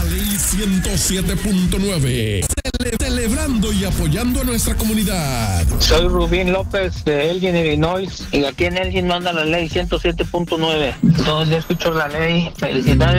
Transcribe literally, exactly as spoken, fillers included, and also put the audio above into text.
La ley ciento siete punto nueve. Cele- celebrando y apoyando a nuestra comunidad. Soy Rubín López de Elgin, Illinois, y aquí en Elgin manda la ley ciento siete punto nueve. Todos ya escucho la ley. Felicidades.